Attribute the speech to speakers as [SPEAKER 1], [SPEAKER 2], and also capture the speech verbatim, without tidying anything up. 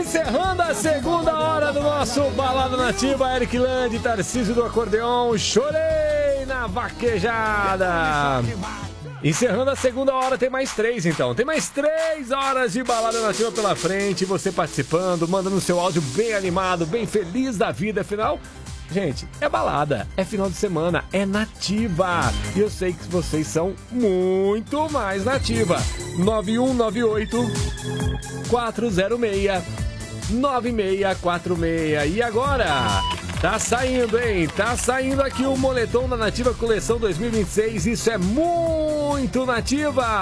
[SPEAKER 1] Encerrando a segunda hora do nosso Balada Nativa, Eric Land, Tarcísio do Acordeon, chorei na vaquejada. Encerrando a segunda hora, tem mais três então. Tem mais três horas de Balada Nativa pela frente. Você participando, mandando seu áudio bem animado, bem feliz da vida. Afinal, gente, é balada, é final de semana, é nativa. E eu sei que vocês são muito mais nativa. nove um nove oito, quatro zero seis, nove seis quatro seis. E agora? Tá saindo, hein? Tá saindo aqui o moletom da Nativa Coleção dois mil e vinte e seis. Isso é muito nativa!